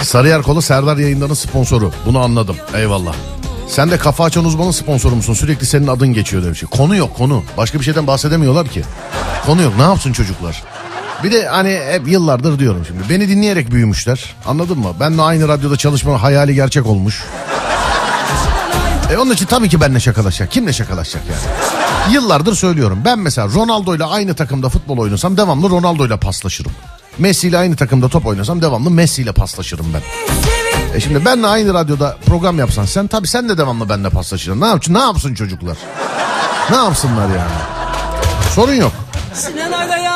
Sarıyer Kola Serdar Yayınları'nın sponsoru. Bunu anladım. Eyvallah. Sen de Kafa Açan Uzman'ın sponsoru musun? Sürekli senin adın geçiyor demiş. Konu yok, konu. Başka bir şeyden bahsedemiyorlar ki. Konu yok. Ne yapsın çocuklar? Bir de hani hep yıllardır diyorum şimdi. Beni dinleyerek büyümüşler. Anladın mı? Benle aynı radyoda çalışma hayali gerçek olmuş. Onun için tabii ki benimle şakalaşacak. Kimle şakalaşacak yani? Yıllardır söylüyorum. Ben mesela Ronaldo'yla aynı takımda futbol oynasam devamlı Ronaldo'yla paslaşırım. Messi ile aynı takımda top oynasam devamlı Messi ile paslaşırım ben. Şimdi benle aynı radyoda program yapsan sen, tabii sen de devamlı benimle paslaşırsın. Ne yapsın çocuklar? Ne yapsınlar yani? Sorun yok.